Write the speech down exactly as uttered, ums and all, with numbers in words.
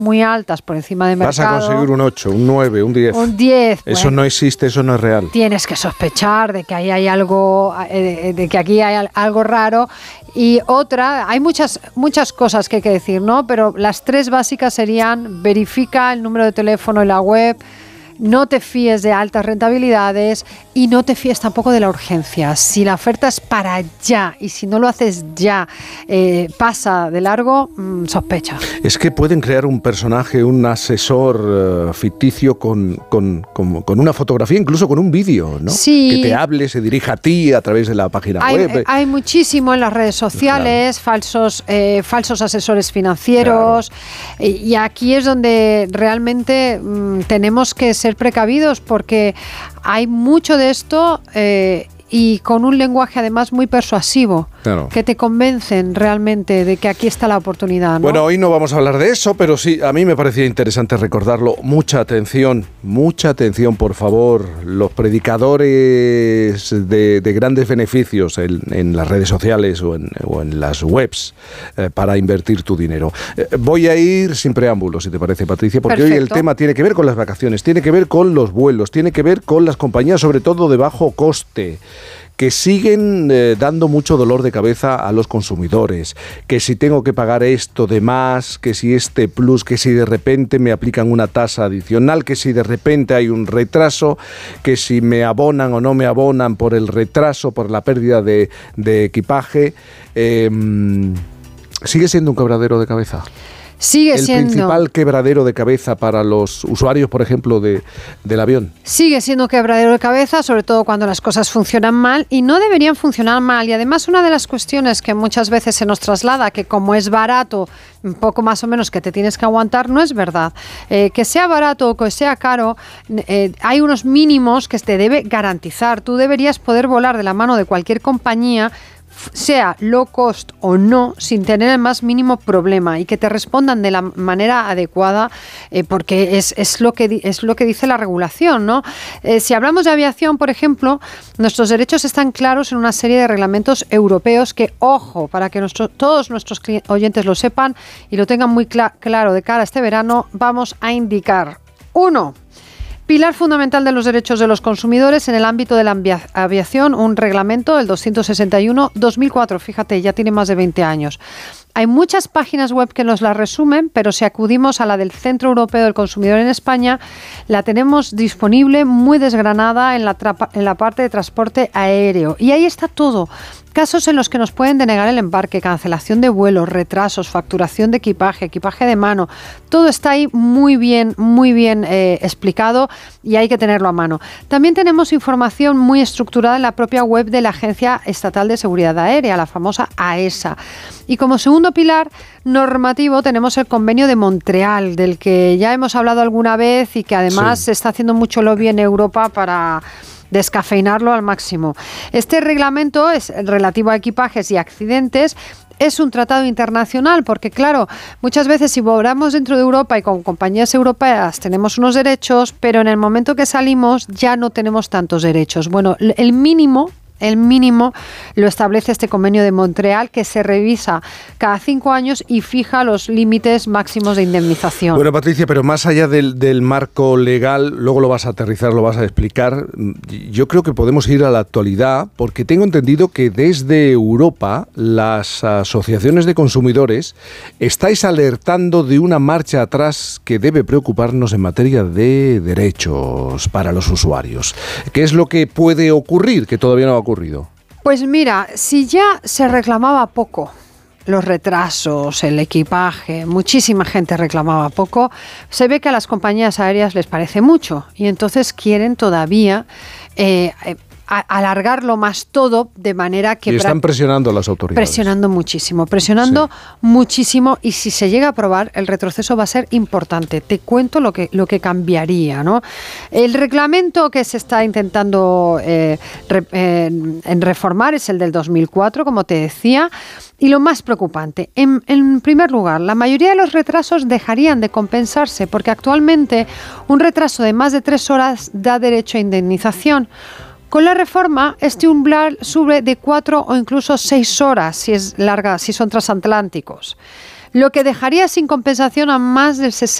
muy altas por encima de mercado. Vas a conseguir un ocho, un nueve, un diez. Un diez. Eso bueno, no existe, eso no es real. Tienes que sospechar de que ahí hay algo, eh, de que aquí hay algo raro. Y otra, hay muchas, muchas cosas que hay que decir, ¿no? Pero las tres básicas serían: verifica el número de teléfono en la web, no te fíes de altas rentabilidades y no te fíes tampoco de la urgencia. Si la oferta es para ya y si no lo haces ya, eh, pasa de largo, mmm, sospecha. Es que pueden crear un personaje, un asesor uh, ficticio con, con, con, con una fotografía, incluso con un vídeo, ¿no? Sí. Que te hable, se dirija a ti a través de la página hay, web. Hay muchísimo en las redes sociales, claro. falsos, eh, falsos asesores financieros, claro. y, y aquí es donde realmente mmm, tenemos que ser precavidos, porque hay mucho de esto eh, y con un lenguaje además muy persuasivo, claro. que te convencen realmente de que aquí está la oportunidad, ¿no? Bueno, hoy no vamos a hablar de eso, pero sí, a mí me parecía interesante recordarlo. Mucha atención, mucha atención, por favor. Los predicadores de, de grandes beneficios en, en las redes sociales o en, o en las webs eh, para invertir tu dinero. Eh, voy a ir sin preámbulos, si te parece, Patricia, porque Perfecto. Hoy el tema tiene que ver con las vacaciones, tiene que ver con los vuelos, tiene que ver con las compañías, sobre todo de bajo coste, que siguen eh, dando mucho dolor de cabeza a los consumidores, que si tengo que pagar esto de más, que si este plus, que si de repente me aplican una tasa adicional, que si de repente hay un retraso, que si me abonan o no me abonan por el retraso, por la pérdida de, de equipaje. Eh, ¿Sigue siendo un quebradero de cabeza? Sigue el siendo... El principal quebradero de cabeza para los usuarios, por ejemplo, de, del avión. Sigue siendo un quebradero de cabeza, sobre todo cuando las cosas funcionan mal, y no deberían funcionar mal. Y además, una de las cuestiones que muchas veces se nos traslada, que como es barato, un poco más o menos que te tienes que aguantar, no es verdad. Eh, que sea barato o que sea caro, eh, hay unos mínimos que te debe garantizar. Tú deberías poder volar de la mano de cualquier compañía, sea low cost o no, sin tener el más mínimo problema, y que te respondan de la manera adecuada, eh, porque es, es, lo que, es lo que dice la regulación, ¿no? Eh, si hablamos de aviación, por ejemplo, nuestros derechos están claros en una serie de reglamentos europeos que, ojo, para que nuestro, todos nuestros oyentes lo sepan y lo tengan muy cl- claro de cara a este verano, vamos a indicar: uno, pilar fundamental de los derechos de los consumidores en el ámbito de la aviación, un reglamento, el doscientos sesenta y uno dos mil cuatro, fíjate, ya tiene más de veinte años. Hay muchas páginas web que nos la resumen, pero si acudimos a la del Centro Europeo del Consumidor en España, la tenemos disponible, muy desgranada en la, trapa, en la parte de transporte aéreo. Y ahí está todo. Casos en los que nos pueden denegar el embarque, cancelación de vuelos, retrasos, facturación de equipaje, equipaje de mano. Todo está ahí muy bien, muy bien eh, explicado, y hay que tenerlo a mano. También tenemos información muy estructurada en la propia web de la Agencia Estatal de Seguridad Aérea, la famosa AESA. Y como segundo pilar normativo tenemos el Convenio de Montreal, del que ya hemos hablado alguna vez y que además sí. se está haciendo mucho lobby en Europa para descafeinarlo al máximo. Este reglamento es relativo a equipajes y accidentes. Es un tratado internacional porque, claro, muchas veces si volamos dentro de Europa y con compañías europeas tenemos unos derechos, pero en el momento que salimos ya no tenemos tantos derechos. Bueno, el mínimo... El mínimo lo establece este Convenio de Montreal, que se revisa cada cinco años y fija los límites máximos de indemnización. Bueno, Patricia, pero más allá del, del marco legal, luego lo vas a aterrizar, lo vas a explicar. Yo creo que podemos ir a la actualidad, porque tengo entendido que desde Europa las asociaciones de consumidores estáis alertando de una marcha atrás que debe preocuparnos en materia de derechos para los usuarios. ¿Qué es lo que puede ocurrir, que todavía no ha ocurrido? Pues mira, si ya se reclamaba poco los retrasos, el equipaje, muchísima gente reclamaba poco, se ve que a las compañías aéreas les parece mucho y entonces quieren todavía eh, alargarlo más todo, de manera que... Y están presionando a las autoridades. Presionando muchísimo, presionando sí. muchísimo, y si se llega a aprobar, el retroceso va a ser importante. Te cuento lo que, lo que cambiaría, ¿no? El reglamento que se está intentando eh, re, eh, en reformar es el del dos mil cuatro, como te decía, y lo más preocupante, en, en primer lugar, la mayoría de los retrasos dejarían de compensarse, porque actualmente un retraso de más de tres horas da derecho a indemnización. Con la reforma, este umbral sube de cuatro o incluso seis horas si es larga, si son transatlánticos. lo que dejaría sin compensación a más del sesenta